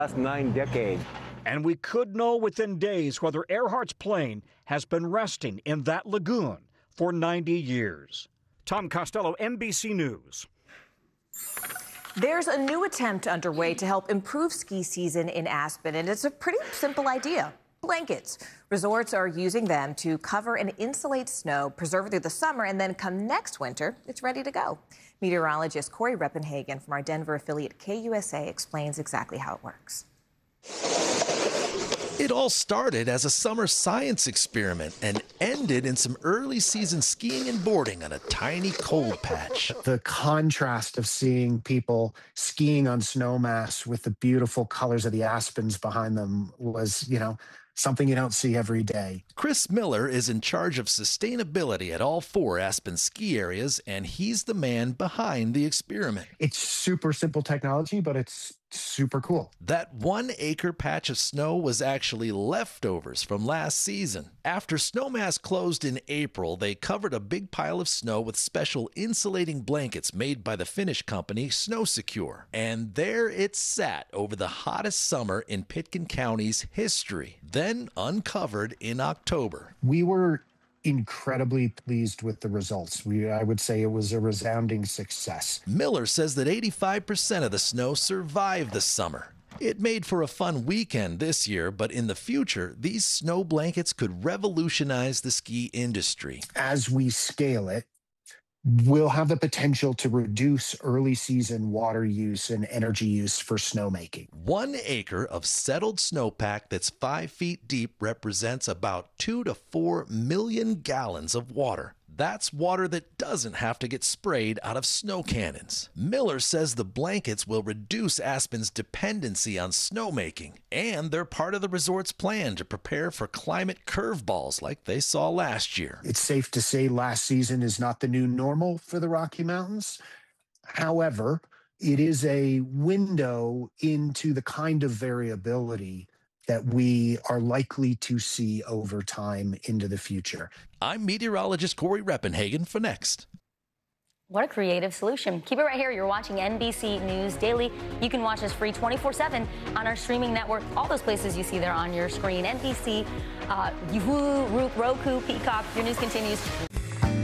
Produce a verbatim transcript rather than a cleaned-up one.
last nine decades. And we could know within days whether Earhart's plane has been resting in that lagoon for ninety years. Tom Costello, N B C News. There's a new attempt underway to help improve ski season in Aspen, and it's a pretty simple idea. Blankets. Resorts are using them to cover and insulate snow, preserve it through the summer, and then come next winter, it's ready to go. Meteorologist Corey Reppenhagen from our Denver affiliate K U S A explains exactly how it works. It all started as a summer science experiment and ended in some early season skiing and boarding on a tiny cold patch. The contrast of seeing people skiing on snowmass with the beautiful colors of the aspens behind them was, you know, something you don't see every day. Chris Miller is in charge of sustainability at all four Aspen ski areas, and he's the man behind the experiment. It's super simple technology, but it's super cool. That one acre patch of snow was actually leftovers from last season. After Snowmass closed in April, they covered a big pile of snow with special insulating blankets made by the Finnish company SnowSecure. And there it sat over the hottest summer in Pitkin County's history, then uncovered in October. We were incredibly pleased with the results. We, I would say it was a resounding success. Miller says that eighty-five percent of the snow survived the summer. It made for a fun weekend this year, but in the future, these snow blankets could revolutionize the ski industry. As we scale it, we'll have the potential to reduce early season water use and energy use for snowmaking. One acre of settled snowpack that's five feet deep represents about two to four million gallons of water. That's water that doesn't have to get sprayed out of snow cannons. Miller says the blankets will reduce Aspen's dependency on snowmaking, and they're part of the resort's plan to prepare for climate curveballs like they saw last year. It's safe to say last season is not the new normal for the Rocky Mountains. However, it is a window into the kind of variability that we are likely to see over time into the future. I'm meteorologist Corey Reppenhagen for Next. What a creative solution. Keep it right here. You're watching N B C News Daily. You can watch us free twenty-four seven on our streaming network. All those places you see there on your screen. N B C, uh, Yahoo, Roku, Peacock. Your news continues.